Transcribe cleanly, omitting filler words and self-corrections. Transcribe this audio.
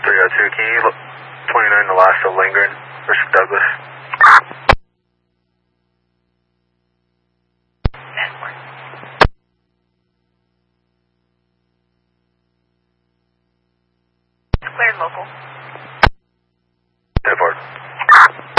302. Can you look 29 the last of Lindgren versus Douglas? Cleared local.